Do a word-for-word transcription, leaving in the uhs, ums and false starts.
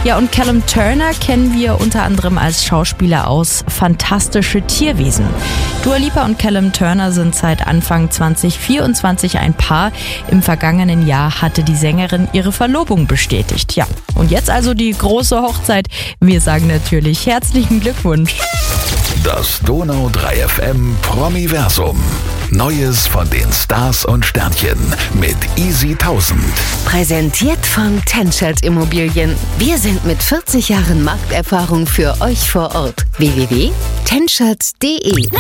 Ja, und Callum Turner kennen wir unter anderem als Schauspieler aus Fantastische Tierwesen. Dua Lipa und Callum Turner sind seit Anfang zwanzig vierundzwanzig ein Paar. Im vergangenen Jahr hatte die Sängerin ihre Verlobung bestätigt. Ja, und jetzt also die große Hochzeit. Wir sagen natürlich herzlichen Glückwunsch. Das Donau drei F M Promiversum. Neues von den Stars und Sternchen mit Easy tausend. Präsentiert von Tenschert Immobilien. Wir sind mit vierzig Jahren Markterfahrung für euch vor Ort. w w w punkt tenschert punkt de